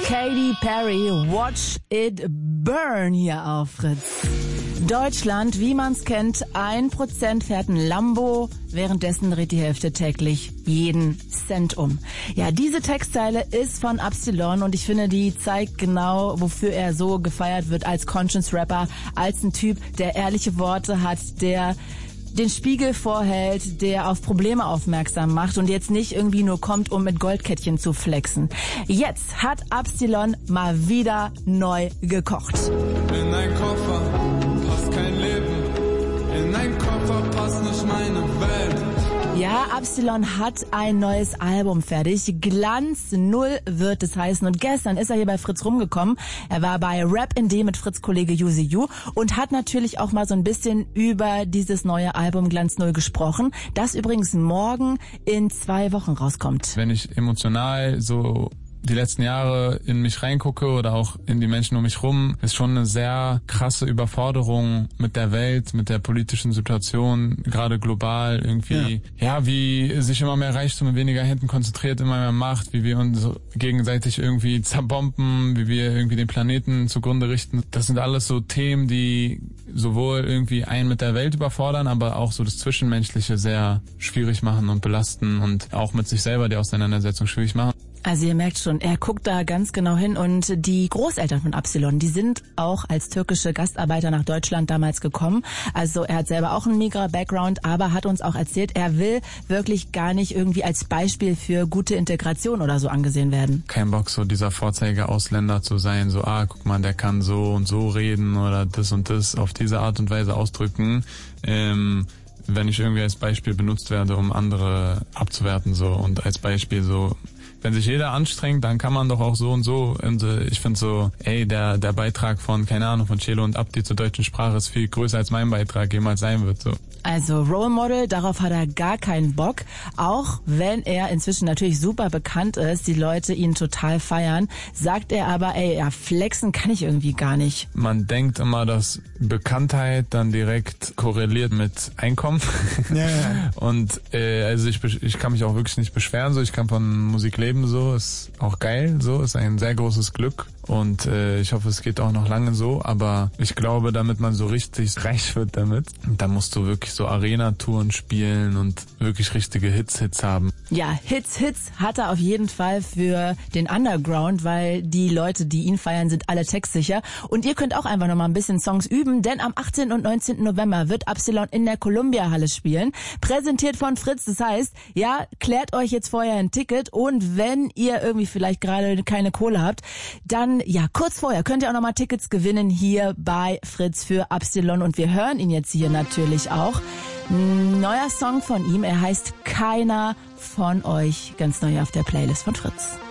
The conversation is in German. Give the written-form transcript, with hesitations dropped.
Katy Perry, Watch It Burn hier auf Fritz. Deutschland, wie man's kennt, 1% fährt ein Lambo, währenddessen dreht die Hälfte täglich jeden Cent um. Ja, diese Textzeile ist von Absilon und ich finde, die zeigt genau, wofür er so gefeiert wird als Conscience-Rapper, als ein Typ, der ehrliche Worte hat, der den Spiegel vorhält, der auf Probleme aufmerksam macht und jetzt nicht irgendwie nur kommt, um mit Goldkettchen zu flexen. Jetzt hat Absilon mal wieder neu gekocht. In ein Koffer passt kein Leben, in ein Koffer passt nicht meine Welt. Ja, Absilon hat ein neues Album fertig. Glanz Null wird es heißen. Und gestern ist er hier bei Fritz rumgekommen. Er war bei Rap in D mit Fritz-Kollege Yuzi Yu und hat natürlich auch mal so ein bisschen über dieses neue Album Glanz Null gesprochen, das übrigens morgen in 2 Wochen rauskommt. Wenn ich emotional so die letzten Jahre in mich reingucke oder auch in die Menschen um mich rum, ist schon eine sehr krasse Überforderung mit der Welt, mit der politischen Situation, gerade global irgendwie. Ja, wie sich immer mehr Reichtum in weniger Händen konzentriert, immer mehr Macht, wie wir uns gegenseitig irgendwie zerbomben, wie wir irgendwie den Planeten zugrunde richten. Das sind alles so Themen, die sowohl irgendwie einen mit der Welt überfordern, aber auch so das Zwischenmenschliche sehr schwierig machen und belasten und auch mit sich selber die Auseinandersetzung schwierig machen. Also ihr merkt schon, er guckt da ganz genau hin und die Großeltern von Absilon, die sind auch als türkische Gastarbeiter nach Deutschland damals gekommen. Also er hat selber auch einen Migra-Background, aber hat uns auch erzählt, er will wirklich gar nicht irgendwie als Beispiel für gute Integration oder so angesehen werden. Kein Bock, so dieser Vorzeige-Ausländer zu sein, so, guck mal, der kann so und so reden oder das und das auf diese Art und Weise ausdrücken. Wenn ich irgendwie als Beispiel benutzt werde, um andere abzuwerten, so, und als Beispiel so, wenn sich jeder anstrengt, dann kann man doch auch so und so. Und ich finde so, der Beitrag von, keine Ahnung, von Celo und Abdi zur deutschen Sprache ist viel größer als mein Beitrag jemals sein wird, so. Also Role Model, darauf hat er gar keinen Bock, auch wenn er inzwischen natürlich super bekannt ist, die Leute ihn total feiern, sagt er aber, flexen kann ich irgendwie gar nicht. Man denkt immer, dass Bekanntheit dann direkt korreliert mit Einkommen. Ja. Und also ich kann mich auch wirklich nicht beschweren, so, ich kann von Musik leben, so, ist auch geil, so, ist ein sehr großes Glück. Und ich hoffe, es geht auch noch lange so, aber ich glaube, damit man so richtig reich wird damit, da musst du wirklich so Arena-Touren spielen und wirklich richtige Hits haben. Ja, Hits hat er auf jeden Fall für den Underground, weil die Leute, die ihn feiern, sind alle textsicher. Und ihr könnt auch einfach nochmal ein bisschen Songs üben, denn am 18. und 19. November wird Absilon in der Columbia-Halle spielen. Präsentiert von Fritz, das heißt, ja, klärt euch jetzt vorher ein Ticket und wenn ihr irgendwie vielleicht gerade keine Kohle habt, dann, ja, kurz vorher könnt ihr auch nochmal Tickets gewinnen hier bei Fritz für Absilon und wir hören ihn jetzt hier natürlich auch. Neuer Song von ihm, er heißt Keiner von euch, ganz neu auf der Playlist von Fritz.